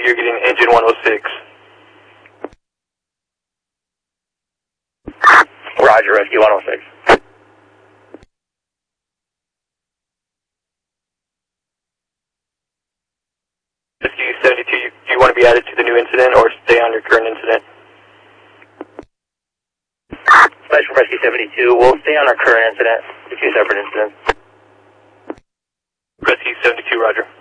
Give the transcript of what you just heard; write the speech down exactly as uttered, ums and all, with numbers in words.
you're getting engine one oh six. Roger, Rescue one oh six. Rescue seventy-two, do you want to be added to the new incident or stay on your current incident? Special Rescue seventy-two, we'll stay on our current incident, the two separate incidents. Rescue seventy-two, roger.